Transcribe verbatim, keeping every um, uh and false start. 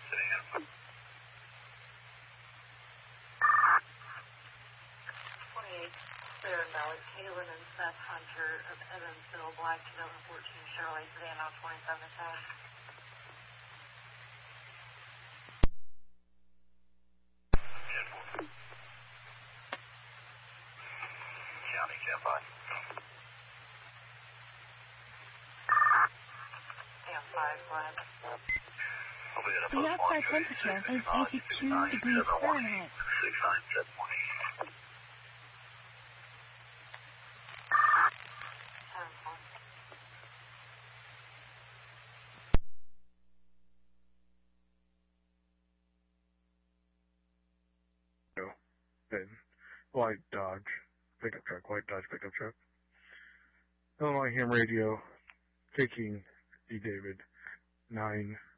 twenty-eight, clear and valid. Kaylin and Seth Hunter of Evansville, Black two thousand fourteen Chevrolet sedan on twenty-seven ten. County, ten five. Stand five, Glenn. The outside temperature is eighty-two degrees Fahrenheit. six nine seven one eight. White Dodge pickup truck, White Dodge pickup truck. Illinois Ham Radio, taking D. David, nine